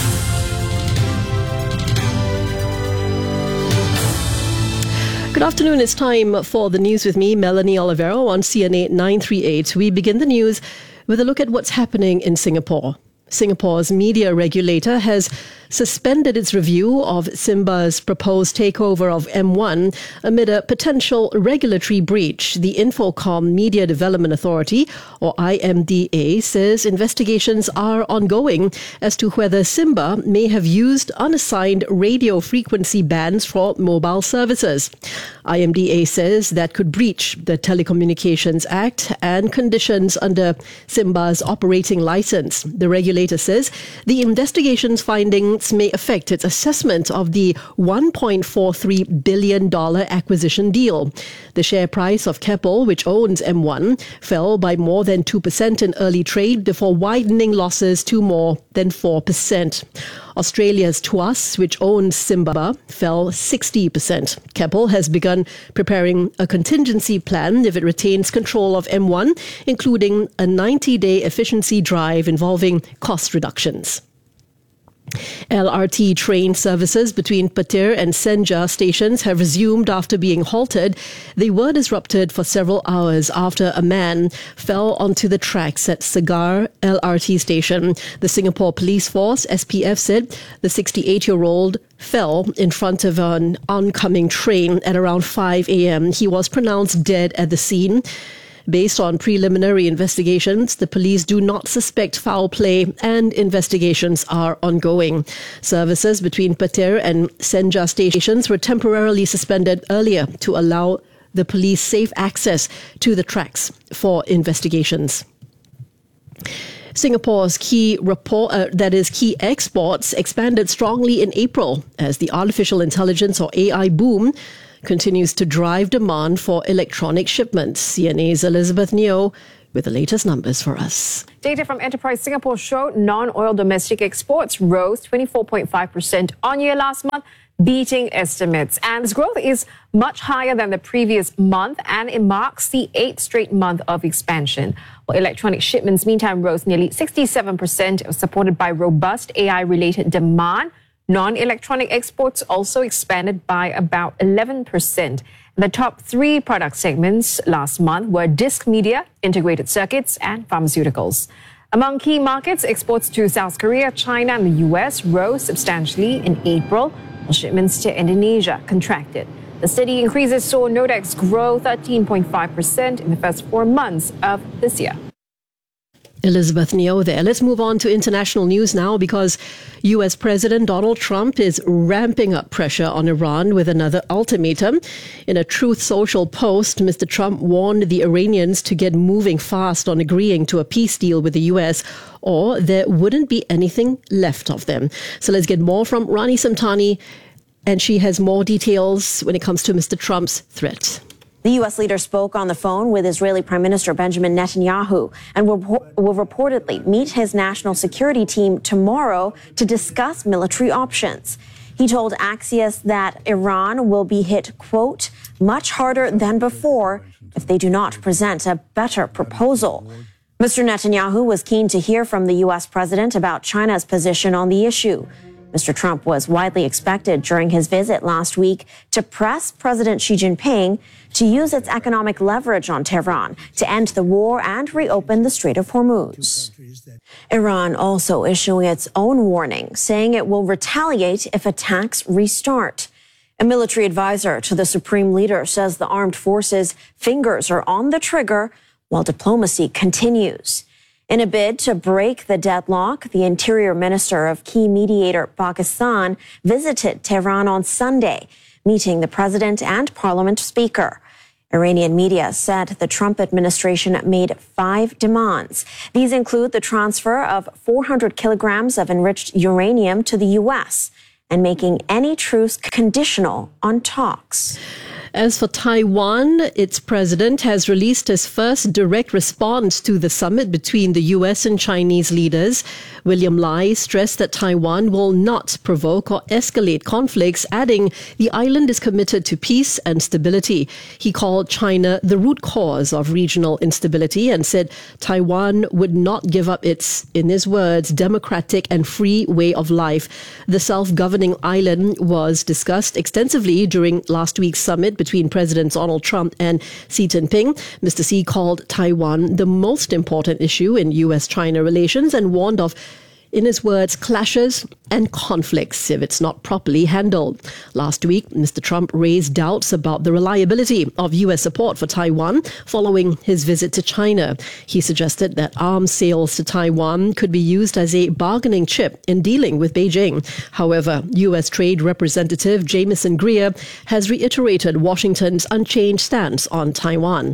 Good afternoon. It's time for the news with me, Melanie Olivero, on C N A nine thirty-eight. We begin the news with a look at what's happening in Singapore. Singapore's media regulator has suspended its review of Simba's proposed takeover of M one amid a potential regulatory breach. The Infocom Media Development Authority, or I M D A, says investigations are ongoing as to whether Simba may have used unassigned radio frequency bands for mobile services. I M D A says that could breach the Telecommunications Act and conditions under Simba's operating license. The regulator says the investigation's findings may affect its assessment of the one point four three billion dollars acquisition deal. The share price of Keppel, which owns M one, fell by more than two percent in early trade before widening losses to more than four percent. Australia's Tuas, which owns Simba, fell sixty percent. Keppel has begun preparing a contingency plan if it retains control of M one, including a ninety-day efficiency drive involving cost reductions. L R T train services between Petir and Senja stations have resumed after being halted. They were disrupted for several hours after a man fell onto the tracks at Segar L R T station. The Singapore Police Force, S P F, said the sixty-eight-year-old fell in front of an oncoming train at around five a.m. He was pronounced dead at the scene. Based on preliminary investigations, the police do not suspect foul play and investigations are ongoing. Services between Petir and Senja stations were temporarily suspended earlier to allow the police safe access to the tracks for investigations. Singapore's key report, uh, that is key exports, expanded strongly in April as the artificial intelligence or A I boom continues to drive demand for electronic shipments. C N A's Elizabeth Neo with the latest numbers for us. Data from Enterprise Singapore showed non-oil domestic exports rose twenty-four point five percent on year last month, beating estimates. And this growth is much higher than the previous month, and it marks the eighth straight month of expansion. While electronic shipments, meantime, rose nearly sixty-seven percent, supported by robust A I-related demand. Non-electronic exports also expanded by about eleven percent. The top three product segments last month were disc media, integrated circuits, and pharmaceuticals. Among key markets, exports to South Korea, China, and the U S rose substantially in April, while shipments to Indonesia contracted. The steady increases saw Nodex grow thirteen point five percent in the first four months of this year. Elizabeth Neo there. Let's move on to international news now, because U S President Donald Trump is ramping up pressure on Iran with another ultimatum. In a Truth Social post, Mister Trump warned the Iranians to get moving fast on agreeing to a peace deal with the U S, or there wouldn't be anything left of them. So let's get more from Rani Samtani, and she has more details when it comes to Mister Trump's threat. The U S leader spoke on the phone with Israeli Prime Minister Benjamin Netanyahu and will, will reportedly meet his national security team tomorrow to discuss military options. He told Axios that Iran will be hit, quote, much harder than before if they do not present a better proposal. Mister Netanyahu was keen to hear from the U S president about China's position on the issue. Mister Trump was widely expected during his visit last week to press President Xi Jinping to use its economic leverage on Tehran to end the war and reopen the Strait of Hormuz. Iran also issuing its own warning, saying it will retaliate if attacks restart. A military advisor to the supreme leader says the armed forces' fingers are on the trigger while diplomacy continues. In a bid to break the deadlock, the interior minister of key mediator Pakistan visited Tehran on Sunday, meeting the president and parliament speaker. Iranian media said the Trump administration made five demands. These include the transfer of four hundred kilograms of enriched uranium to the U S and making any truce conditional on talks. As for Taiwan, its president has released his first direct response to the summit between the U S and Chinese leaders. William Lai stressed that Taiwan will not provoke or escalate conflicts, adding the island is committed to peace and stability. He called China the root cause of regional instability and said Taiwan would not give up its, in his words, democratic and free way of life. The self-governing island was discussed extensively during last week's summit between Presidents Donald Trump and Xi Jinping. Mister Xi called Taiwan the most important issue in U S China relations and warned of, in his words, clashes and conflicts if it's not properly handled. Last week, Mister Trump raised doubts about the reliability of U S support for Taiwan following his visit to China. He suggested that arms sales to Taiwan could be used as a bargaining chip in dealing with Beijing. However, U S Trade Representative Jamieson Greer has reiterated Washington's unchanged stance on Taiwan.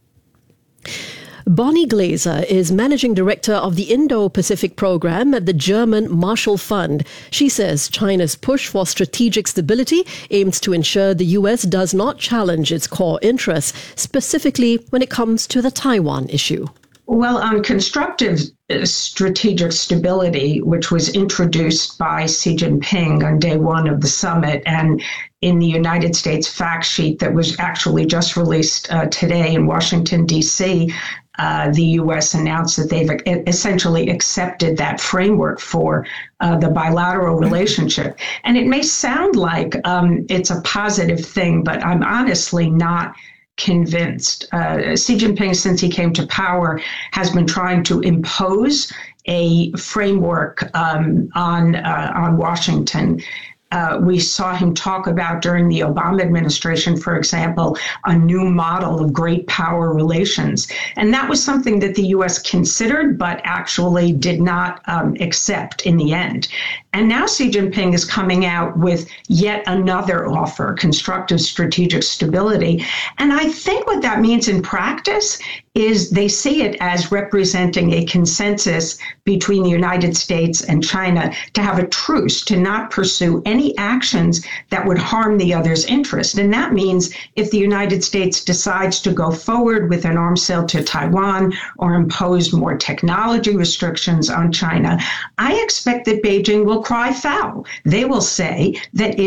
Bonnie Glaser is managing director of the Indo-Pacific program at the German Marshall Fund. She says China's push for strategic stability aims to ensure the U S does not challenge its core interests, specifically when it comes to the Taiwan issue. Well, on constructive strategic stability, which was introduced by Xi Jinping on day one of the summit, and in the United States fact sheet that was actually just released uh, today in Washington, D C, uh, the U S announced that they've essentially accepted that framework for uh, the bilateral relationship. And it may sound like um, it's a positive thing, but I'm honestly not convinced. Uh, Xi Jinping, since he came to power, has been trying to impose a framework um, on uh, on Washington. Uh, we saw him talk about during the Obama administration, for example, a new model of great power relations. And that was something that the U S considered, but actually did not um, accept in the end. And now Xi Jinping is coming out with yet another offer, constructive strategic stability. And I think what that means in practice is they see it as representing a consensus between the United States and China to have a truce, to not pursue any actions that would harm the other's interest. And that means if the United States decides to go forward with an arms sale to Taiwan or impose more technology restrictions on China, I expect that Beijing will cry foul. They will say that